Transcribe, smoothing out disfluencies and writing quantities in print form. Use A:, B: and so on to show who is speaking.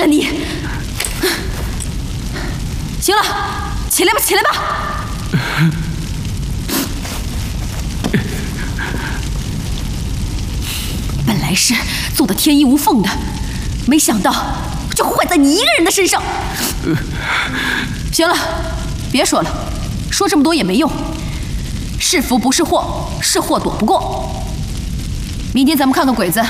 A: 了你！行了，起来吧，起来吧！本来是做的天衣无缝的，没想到就坏在你一个人的身上。行了，别说了，说这么多也没用。是福不是祸，是祸躲不过。明天咱们看看鬼子